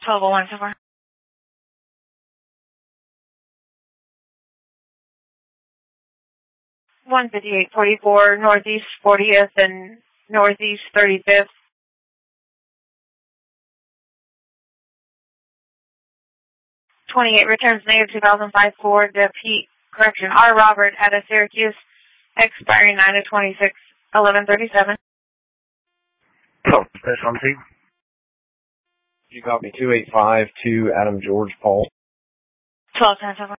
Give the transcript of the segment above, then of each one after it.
1201 so far. 15844 Northeast 40th and Northeast 35th. 28 returns negative 2005 Ford Pete, correction, R. Robert out of Syracuse, expiring 9/26, 11:37. Oh, that's on team. You got me 2852 Adam George Paul. 1210 so far.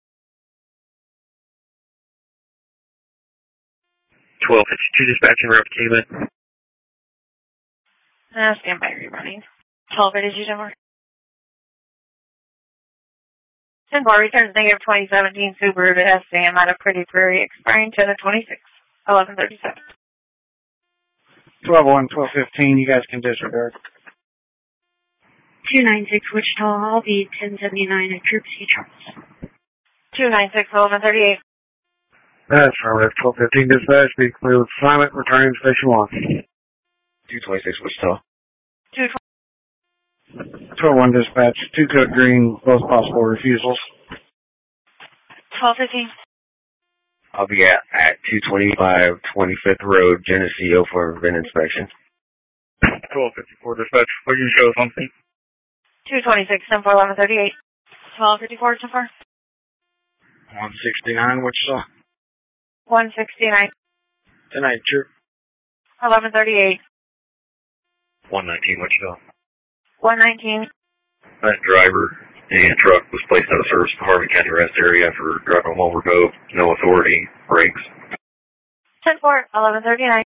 1252 dispatching route Cayman. Stand by rerunning. 1282 so far. 10-4 returns negative 2017 Subaru to SAM out of Pretty Prairie, expiring 10/26, 11:37. 1201, 1215, you guys can disregard. 296 Wichita, I'll be 1079 at Troop C Charles. 296, 11:38. That's affirmative. 1215 dispatch, be clear with assignment, returning to station 1. 226 Wichita. 1201 dispatch, 2 Cook Green, both possible refusals. 1215. I'll be at 225 25th Road, Geneseo for VIN inspection. 1254 dispatch, what you show something? 226, 10-4, 11:38. 1254 so far. 169 Wichita. 169. Tonight, Troop. 11:38. 119 Wichita. 119. That driver and truck was placed out of service in the Harvey County Rest area for driving home overdose, no authority, brakes. 10-4, 11:39.